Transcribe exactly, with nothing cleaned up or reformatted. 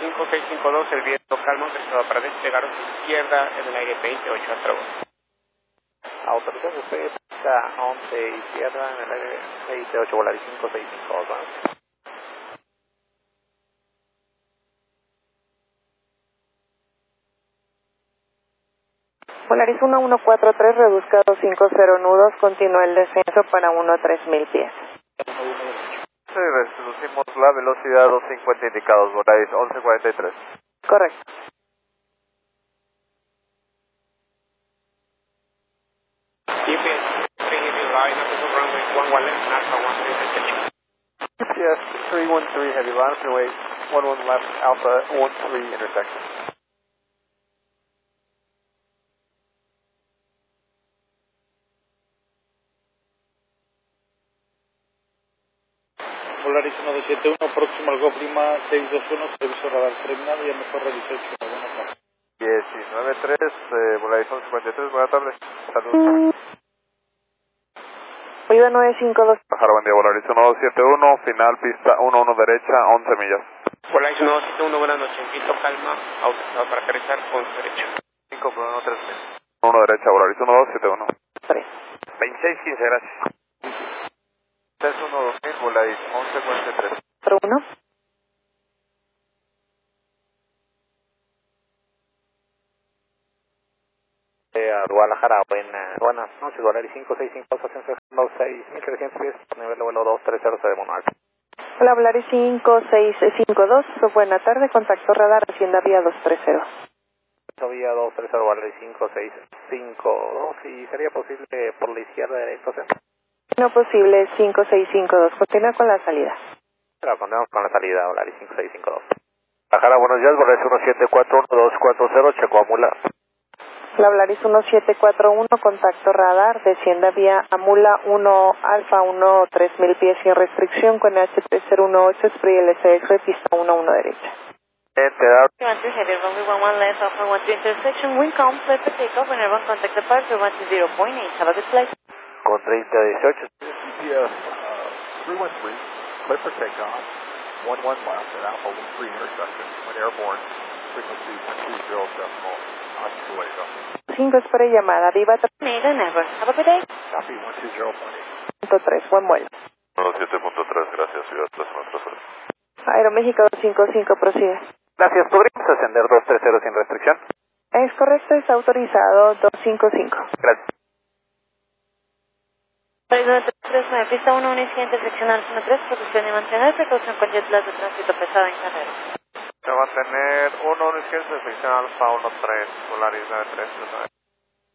cinco seis cinco dos, el viento calmo, autorizado para despegar a su izquierda en el aire veintiocho hasta luego. Autorizado usted, pista once izquierda en el aire veintiocho, Volaris cinco seis cinco dos. Volaris uno uno cuatro tres, reduzca a doscientos cincuenta nudos, continúa el descenso para uno tres mil pies. Sí, reducimos la velocidad a doscientos cincuenta indicados, Volaris once cuarenta y tres. Correcto. G P S, three heavy line, runway one one left, Alpha one three intersection. G P S three one three, heavy line, runway one one left, Alpha one three intersection. Volaris uno dos siete uno, próximo al Go Prima seis dos uno, servicio radar terminado, ya mejor dieciocho, buenas tardes. diecinueve tres, eh, Volaris once cincuenta y tres, buenas tardes. Saludos. Viva nueve cinco dos. Bajar, buen día, Volaris uno dos siete uno, final pista uno uno derecha, once millas. Volaris uno dos siete uno, buenas noches, viento calma, autorizado para aterrizar con su derecha. cinco por uno tres uno derecha, Volaris uno dos siete uno. tres. veintiséis quince, gracias. tres uno dos mil, Volaris once cuarenta y tres. cuatro uno. Eh, a Guadalajara, buena, buenas noches, Volaris cinco seis cinco dos, ascenso seis mil trescientos pies, nivel de vuelo dos tres cero de Monarch. Hola, Volaris cinco seis cinco dos, buena tarde, contacto radar, Hacienda Vía dos tres cero. Vía dos tres cero, Volaris cinco seis cinco dos, y sería posible por la izquierda directo, ¿sí? No posible, cinco seis cinco dos, continúa con la salida. Pero continuamos con la salida, Volaris cinco seis cinco dos. Guadalajara, buenos días, Volaris uno siete cuatro uno dos cuatro cero, Checo Amula. La Volaris uno siete cuatro uno, contacto radar, descienda vía Amula uno Alfa uno tres mil pies sin restricción con H tres cero uno ocho, Spree L S X, pista uno uno derecha. Enter. one three heavy, runway one one left, Alpha one three intersection, wind calm, clear for takeoff, and everyone contact departure one two zero point eight, have a good flight. Con treinta dieciocho. G P S uh, three one three, clear for takeoff, one one left at Alpha one three intersection, when airborne, frequency one two zero decimal, on two way, go. cinco espera llamada, viva Need and never, have a good day. Copy one two zero point eight. tres, buen vuelo. uno siete punto tres, gracias, ciudad tres metros. Aeroméxico dos cinco cinco, prosigue. Gracias, ¿podríamos ascender dos tres cero sin restricción? Es correcto, está autorizado dos cinco cinco. Gracias. Volaris nueve tres tres nueve, pista uno uno izquierda, intersección Alfa uno tres, protección y mantener, precaución con jet lag de tránsito pesado en carrera. Se va a tener uno uno izquierda, sección Alfa uno tres, Volaris nueve tres tres nueve.